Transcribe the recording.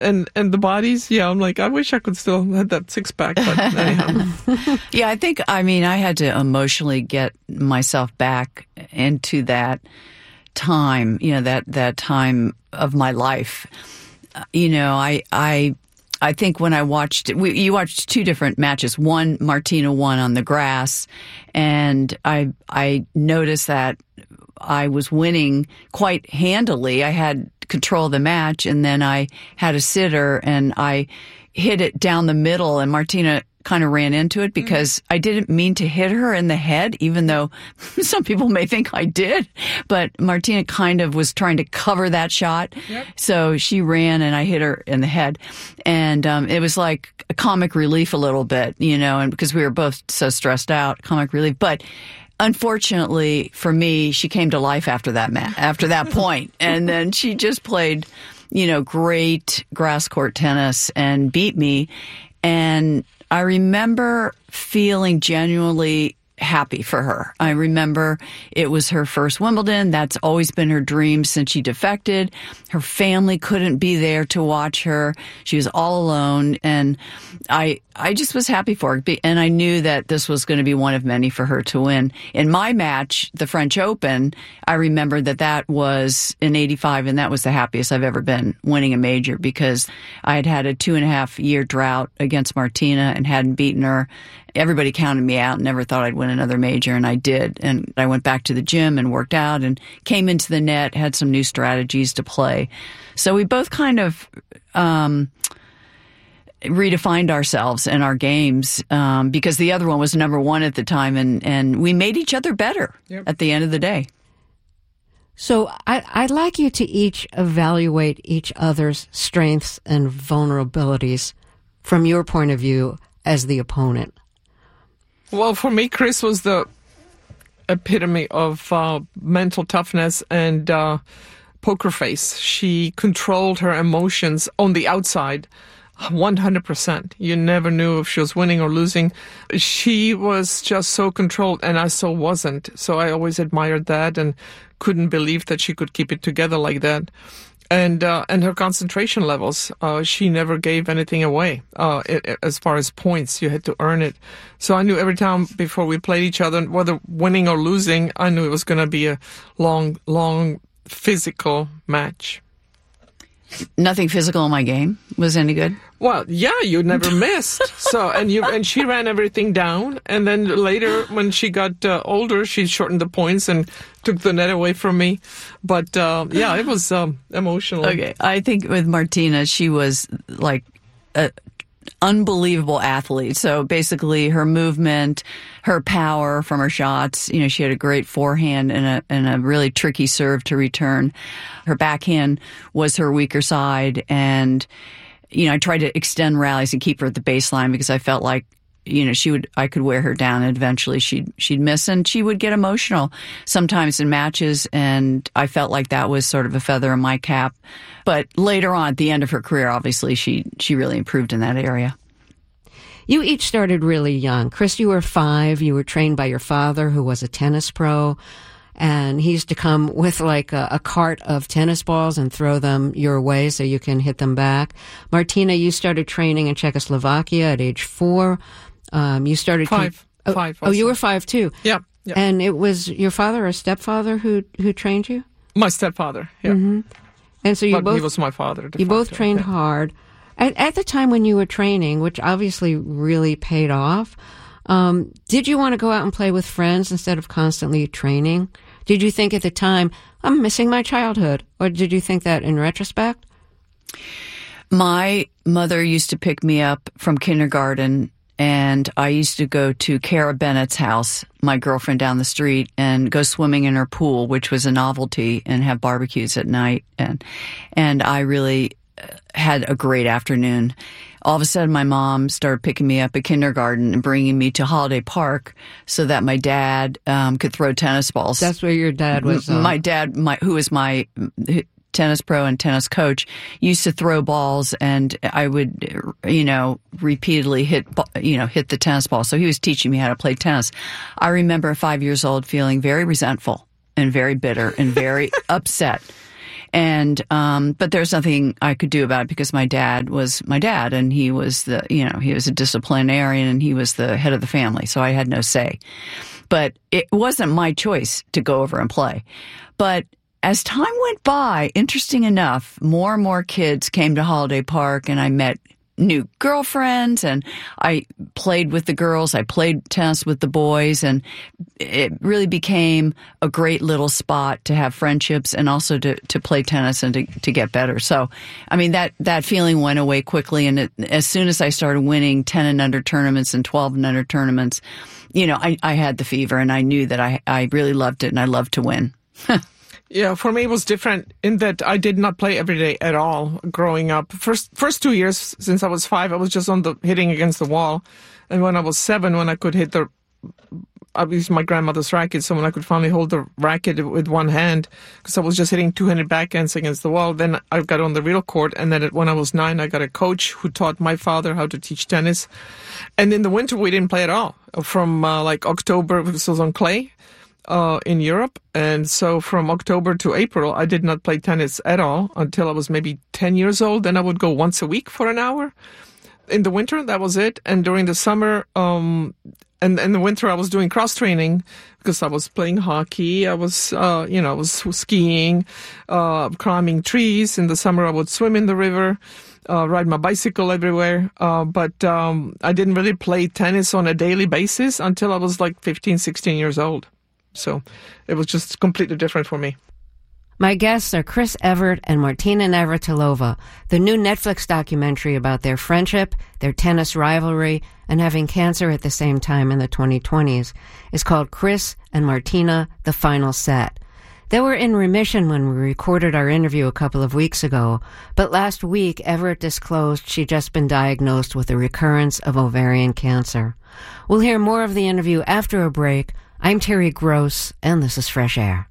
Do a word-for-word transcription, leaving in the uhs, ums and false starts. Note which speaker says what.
Speaker 1: And and the bodies, yeah, I'm like, I wish I could still have that six pack, but anyhow.
Speaker 2: Yeah, I think, I mean, I had to emotionally get myself back into that time, you know, that, that time of my life. Uh, you know, I, I, I think when I watched, we, you watched two different matches. One, Martina won on the grass, and I, I noticed that I was winning quite handily. I had control of the match, and then I had a sitter, and I hit it down the middle, and Martina kind of ran into it because mm-hmm. I didn't mean to hit her in the head, even though some people may think I did. But Martina kind of was trying to cover that shot. Yep. So she ran and I hit her in the head. And um, it was like a comic relief a little bit, you know, and because we were both so stressed out, comic relief. But unfortunately for me, she came to life after that ma- after that point. And then she just played, you know, great grass court tennis and beat me. And I remember feeling genuinely happy for her. I remember it was her first Wimbledon. That's always been her dream since she defected. Her family couldn't be there to watch her. She was all alone. And I, I just was happy for her. And I knew that this was going to be one of many for her to win. In my match, the French Open, I remember that that was in eighty-five, and that was the happiest I've ever been winning a major, because I had had a two and a half year drought against Martina and hadn't beaten her. Everybody counted me out and never thought I'd win another major, and I did. And I went back to the gym and worked out and came into the net, had some new strategies to play. So we both kind of um, redefined ourselves and our games um, because the other one was number one at the time, and, and we made each other better yep. at the end of the day.
Speaker 3: So I, I'd like you to each evaluate each other's strengths and vulnerabilities from your point of view as the opponent.
Speaker 1: Well, for me, Chris was the epitome of uh, mental toughness and uh, poker face. She controlled her emotions on the outside one hundred percent. You never knew if she was winning or losing. She was just so controlled, and I so wasn't. So I always admired that and couldn't believe that she could keep it together like that. And uh, and her concentration levels, uh, she never gave anything away. Uh, it, it, as far as points, you had to earn it. So I knew every time before we played each other, whether winning or losing, I knew it was going to be a long, long physical match.
Speaker 2: Nothing physical in my game was any good?
Speaker 1: Well, yeah, you never missed. So, and you and she ran everything down. And then later, when she got uh, older, she shortened the points and took the net away from me. But uh, yeah, it was um, emotional.
Speaker 2: Okay, I think with Martina, she was like a unbelievable athlete. So basically, her movement, her power from her shots. You know, she had a great forehand and a and a really tricky serve to return. Her backhand was her weaker side, and you know, I tried to extend rallies and keep her at the baseline because I felt like, you know, she would, I could wear her down and eventually she'd, she'd miss, and she would get emotional sometimes in matches. And I felt like that was sort of a feather in my cap. But later on at the end of her career, obviously she, she really improved in that area.
Speaker 3: You each started really young. Chris, you were five. You were trained by your father, who was a tennis pro. And he used to come with like a, a cart of tennis balls and throw them your way so you can hit them back. Martina, you started training in Czechoslovakia at age four. Um, you started
Speaker 1: five.
Speaker 3: Oh,
Speaker 1: five.
Speaker 3: Oh, you were five too.
Speaker 1: Yeah, yeah.
Speaker 3: And it was your father or stepfather who who trained you?
Speaker 1: My stepfather. Yeah.
Speaker 3: Mm-hmm. And so you
Speaker 1: but
Speaker 3: both
Speaker 1: he was my father.
Speaker 3: You both
Speaker 1: facto.
Speaker 3: trained
Speaker 1: yeah.
Speaker 3: hard. At, at the time when you were training, which obviously really paid off, um, did you want to go out and play with friends instead of constantly training? Did you think at the time, I'm missing my childhood? Or did you think that in retrospect?
Speaker 2: My mother used to pick me up from kindergarten, and I used to go to Cara Bennett's house, my girlfriend down the street, and go swimming in her pool, which was a novelty, and have barbecues at night. And, and I really had a great afternoon. All of a sudden, my mom started picking me up at kindergarten and bringing me to Holiday Park so that my dad um, could throw tennis balls.
Speaker 3: That's where your dad was. Uh...
Speaker 2: My dad, my, who was my tennis pro and tennis coach, used to throw balls, and I would, you know, repeatedly hit, you know, hit the tennis ball. So he was teaching me how to play tennis. I remember at five years old feeling very resentful and very bitter and very upset. And, um, but there's nothing I could do about it because my dad was my dad and he was the, you know, he was a disciplinarian and he was the head of the family. So I had no say. But it wasn't my choice to go over and play. But as time went by, interesting enough, more and more kids came to Holiday Park and I met new girlfriends and I played with the girls. I played tennis with the boys, and it really became a great little spot to have friendships and also to, to play tennis and to, to get better. So, I mean, that, that feeling went away quickly. And it, as soon as I started winning ten and under tournaments and twelve and under tournaments, you know, I, I had the fever and I knew that I, I really loved it and I loved to win.
Speaker 1: Yeah, for me it was different in that I did not play every day at all growing up. First first two years since I was five, I was just on the hitting against the wall. And when I was seven, when I could hit the, I used my grandmother's racket, so when I could finally hold the racket with one hand, because I was just hitting two-handed backhands against the wall, then I got on the real court. And then when I was nine, I got a coach who taught my father how to teach tennis. And in the winter, we didn't play at all. From uh, like October, because it was on clay. Uh, in Europe, and so from October to April, I did not play tennis at all until I was maybe ten years old. Then I would go once a week for an hour. In the winter, that was it. And during the summer, um, and in the winter, I was doing cross training because I was playing hockey. I was, uh, you know, I was skiing, uh, climbing trees. In the summer, I would swim in the river. Uh, ride my bicycle everywhere, uh, but um, I didn't really play tennis on a daily basis until I was like fifteen, sixteen years old. So it was just completely different for me.
Speaker 3: My guests are Chris Evert and Martina Navratilova. The new Netflix documentary about their friendship, their tennis rivalry, and having cancer at the same time in the twenty twenties is called Chris and Martina, The Final Set. They were in remission when we recorded our interview a couple of weeks ago, but last week Evert disclosed she'd just been diagnosed with a recurrence of ovarian cancer. We'll hear more of the interview after a break. I'm Terry Gross, and this is Fresh Air.